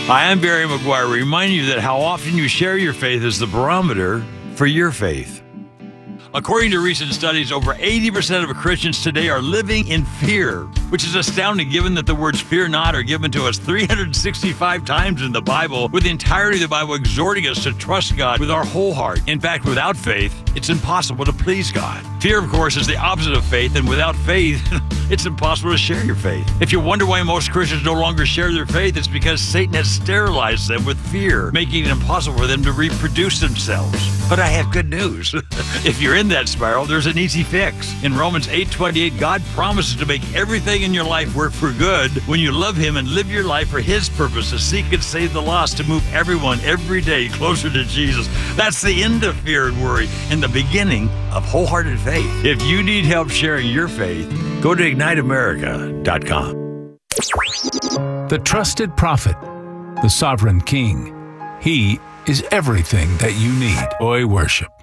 Hi, I'm Barry McGuire, reminding you that how often you share your faith is the barometer for your faith. According to recent studies, over 80% of Christians today are living in fear, which is astounding given that the words fear not are given to us 365 times in the Bible, with the entirety of the Bible exhorting us to trust God with our whole heart. In fact, without faith, it's impossible to please God. Fear, of course, is the opposite of faith, and without faith, it's impossible to share your faith. If you wonder why most Christians no longer share their faith, it's because Satan has sterilized them with fear, making it impossible for them to reproduce themselves. But I have good news. If you're in that spiral, there's an easy fix. In Romans 8:28, God promises to make everything in your life work for good when you love Him and live your life for His purpose, to seek and save the lost, to move everyone every day closer to Jesus. That's the end of fear and worry and the beginning of wholehearted faith. If you need help sharing your faith, go to IgniteAmerica.com. The trusted prophet, the sovereign king. He is everything that you need. Boy worship.